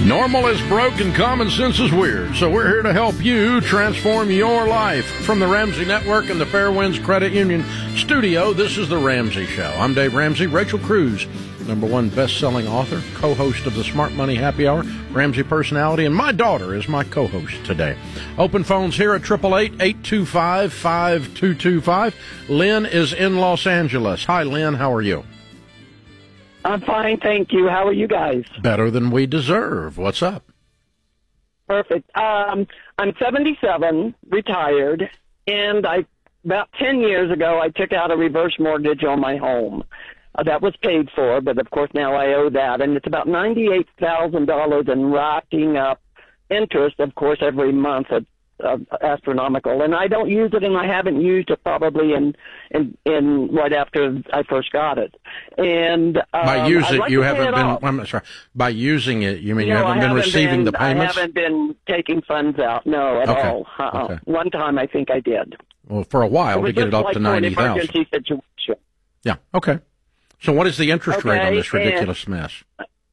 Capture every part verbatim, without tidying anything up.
Normal is broke and common sense is weird, so we're here to help you transform your life. From the Ramsey Network and the Fairwinds Credit Union studio, this is The Ramsey Show. I'm Dave Ramsey. Rachel Cruz, number one best-selling author, co-host of the Smart Money Happy Hour, Ramsey personality, and my daughter is my co-host today. Open phones here at eight eight eight, eight two five, five two two five. Lynn is in Los Angeles. Hi, Lynn. How are you? I'm fine, thank you. How are you guys? Better than we deserve. What's up? Perfect. Um, I'm seventy-seven, retired, and I about ten years ago I took out a reverse mortgage on my home. Uh, that was paid for, but of course now I owe that, and it's about ninety-eight thousand dollars and racking up interest, of course, every month. It's uh, astronomical, and I don't use it, and I haven't used it probably in in, in right after I first got it. And um, by using like it, you haven't it been. off. I'm sorry. By using it, you mean No, you haven't I been haven't receiving been, the payments? I haven't been taking funds out, no, at Okay. all. Uh-uh. Okay. One time I think I did. Well, for a while It was to get it just up like to for an ninety thousand. emergency situation. Yeah. Okay. So what is the interest rate on Okay, this ridiculous mess?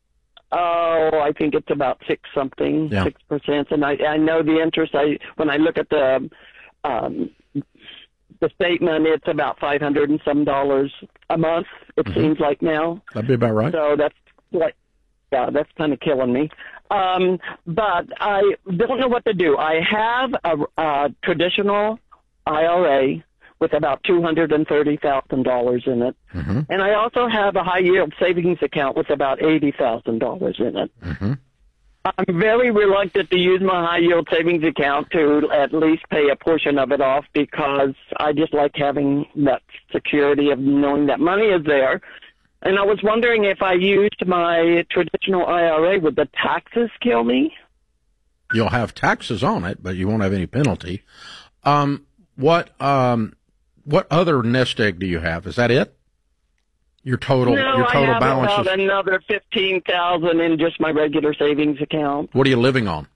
Oh, I think it's about six something, Yeah. six percent. And I, I know the interest. I when I look at the um, the statement, it's about five hundred and some dollars a month. It Mm-hmm. seems like now. That'd be about right. So that's like, yeah, that's kind of killing me. Um, but I don't know what to do. I have a, a traditional I R A with about two hundred and thirty thousand dollars in it. Mm-hmm. And I also have a high-yield savings account with about eighty thousand dollars in it. Mm-hmm. I'm very reluctant to use my high-yield savings account to at least pay a portion of it off because I just like having that security of knowing that money is there. And I was wondering if I used my traditional I R A, would the taxes kill me? You'll have taxes on it, but you won't have any penalty. Um, what um, what other nest egg do you have? Is that it? Your total no, your total I have balance about is. another fifteen thousand in just my regular savings account. What are you living on?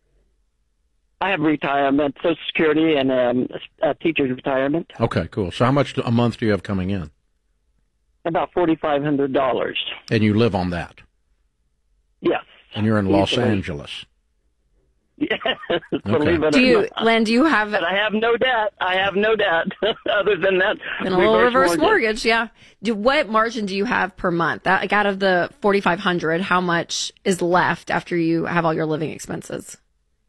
I have retirement, Social Security, and um, a teacher's retirement. Okay, cool. So how much a month do you have coming in? About forty-five hundred dollars. And you live on that? Yes. And you're in Los Easily. Angeles? Yes, Okay. believe it Do or you, not. Len, do you have But I have no debt. I have no debt other than that. been a little reverse mortgage? Yeah. Do, what margin do you have per month? That, like out of the forty-five hundred, how much is left after you have all your living expenses?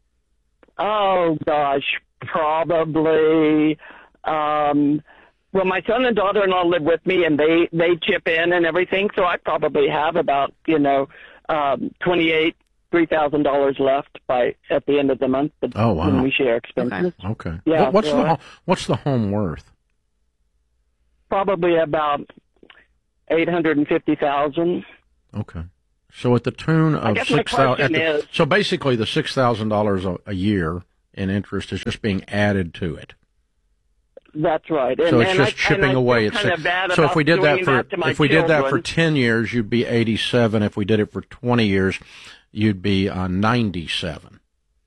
Oh, gosh, probably. Um, well, my son and daughter-in-law live with me, and they, they chip in and everything, so I probably have about, you know, um, twenty-eight three thousand dollars left by at the end of the month. Oh, wow. When we share expenses, Okay. Yeah, What, what's so the I- ho- what's the home worth? probably about eight hundred and fifty thousand. Okay. So at the tune I of guess my six thousand, question is- so basically the six thousand dollars a year in interest is just being added to it. That's right. And, So it's and just I, chipping and I away. feel It's kind of bad so if about we did that doing for to my if we did that for children. ten years, you'd be eighty-seven. If we did it for twenty years, you'd be uh, ninety-seven.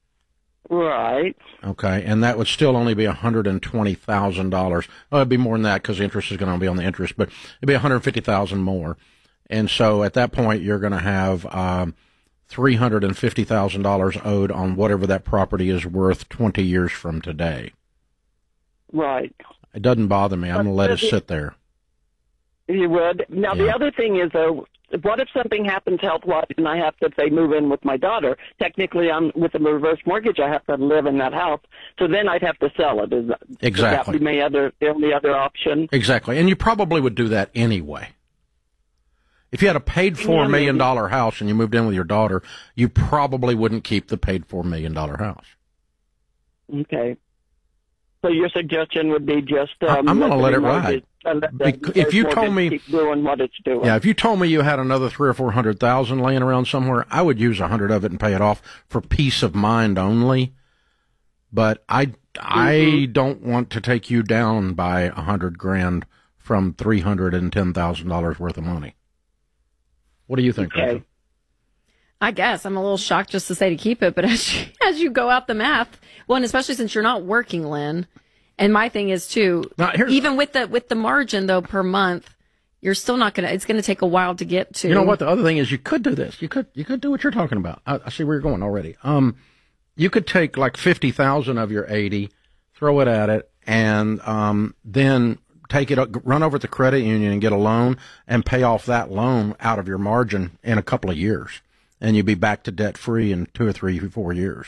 Right. Okay, and that would still only be one hundred and twenty thousand dollars. Well, it'd be more than that because the interest is going to be on the interest, but it'd be one hundred fifty thousand more. And so at that point, you're going to have um, three hundred and fifty thousand dollars owed on whatever that property is worth twenty years from today. Right. It doesn't bother me. I'm going to let it But- sit there. You would. Now, the Yeah. other thing is, though, what if something happens health-wise and I have to, say, move in with my daughter? Technically, I'm with a reverse mortgage. I have to live in that house. So then I'd have to sell it. Is that, Exactly. Would that be my other, the only other option? Exactly. And you probably would do that anyway. If you had a paid for Yeah, million maybe. dollar house and you moved in with your daughter, you probably wouldn't keep the paid for million dollar house. Okay. So your suggestion would be just I- um, I'm gonna the let it mortgage- uh, let the Bec- if you reverse told mortgage me- keep doing what it's doing. Yeah, if you told me you had another three or four hundred thousand laying around somewhere, I would use a hundred of it and pay it off for peace of mind only. But I, I Mm-hmm. don't want to take you down by a hundred grand from three hundred and ten thousand dollars worth of money. What do you think, Okay. Rachel? I guess I'm a little shocked just to say to keep it, but as you, as you go out the math, well, and especially since you're not working, Lynn, and my thing is too, Now, here's- even with the with the margin though per month, you're still not going to, it's going to take a while to get to. You know what? The other thing is you could do this. You could, you could do what you're talking about. I, I see where you're going already. Um, you could take like fifty thousand of your eighty, throw it at it, and, um, then take it, run over to the credit union and get a loan and pay off that loan out of your margin in a couple of years. And you'd be back to debt free in two or three, four years.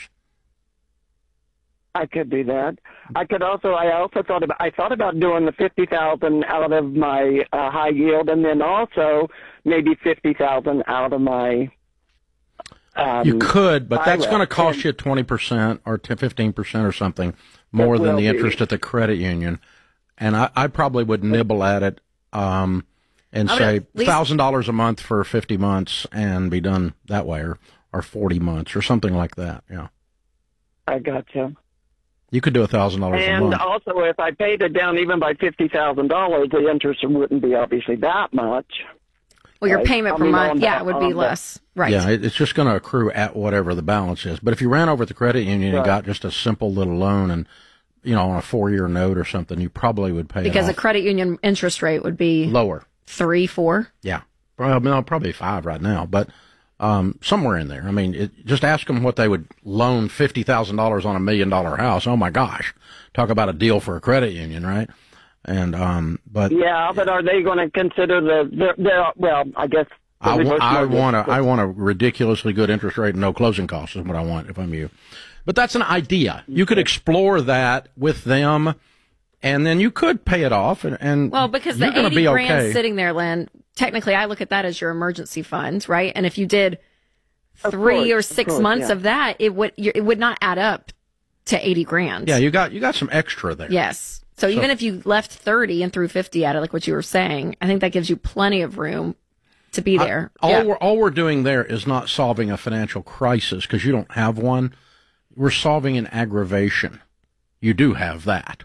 I could do that. I could also. I also thought about. I thought about doing the fifty thousand out of my uh, high yield, and then also maybe fifty thousand out of my. Um, you could, but that's going to cost and, you twenty percent or fifteen percent or something more than the interest be. at the credit union, and I, I probably would nibble at it um, and say thousand dollars a month for fifty months and be done that way, or or forty months or something like that. Yeah, I got you. You could do a thousand dollars a month. And also, if I paid it down even by fifty thousand dollars, the interest wouldn't be obviously that much. Well, your right? payment I per mean, month, yeah, that, would be the, less. Right. Yeah, it, it's just going to accrue at whatever the balance is. But if you ran over at the credit union right. and got just a simple little loan and, you know, on a four-year note or something, you probably would pay because it a credit union interest rate would be lower, three, four. Yeah, well, no, probably five right now, but. Um, somewhere in there. I mean, it, just ask them what they would loan fifty thousand dollars on a million dollar house. Oh my gosh. Talk about a deal for a credit union, right? And, um, but. Yeah, but are they going to consider the, the, the well, I guess. I, w- I want a, I want a ridiculously good interest rate and no closing costs is what I want if I'm you. But that's an idea. You could explore that with them and then you could pay it off and, and well, because you're the eighty be grand okay. sitting there, Lynn, technically I look at that as your emergency fund, right? And if you did three course, or six of course, months yeah. of that, it would it would not add up to eighty grand. Yeah, you got you got some extra there. Yes. So, so even if you left thirty and threw fifty at it, like what you were saying, I think that gives you plenty of room to be there. I, all yeah. we're all we're doing there is not solving a financial crisis because you don't have one. We're solving an aggravation. You do have that.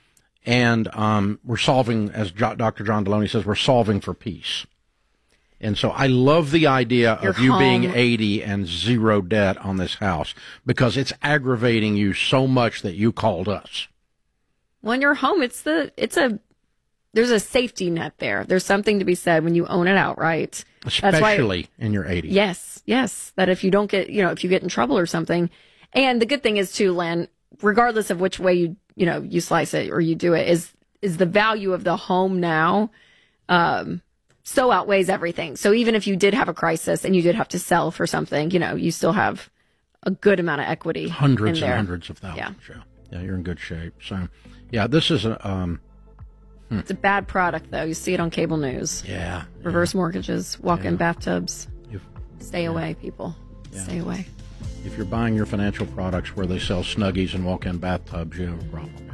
And um, we're solving, as Jo- Doctor John Deloney says, we're solving for peace. And so I love the idea Your of you home. being eighty and zero debt on this house because it's aggravating you so much that you called us. When you're home, it's the it's a there's a safety net there. There's something to be said when you own it outright. Especially why, in your eighties. Yes, yes. That if you don't get, you know, if you get in trouble or something. And the good thing is too, Len, regardless of which way you you know, you slice it or you do it, is is the value of the home now um, so outweighs everything. So even if you did have a crisis and you did have to sell for something, you know, you still have a good amount of equity. Hundreds in and there. hundreds of thousands. Yeah. yeah. Yeah, you're in good shape. So, yeah, this is a... Um, hmm. It's a bad product, though. You see it on cable news. Yeah. Reverse yeah. mortgages, walk-in yeah. bathtubs. You've, Stay yeah. away, people. Yeah. Stay away. If you're buying your financial products where they sell Snuggies and walk-in bathtubs, you have a problem.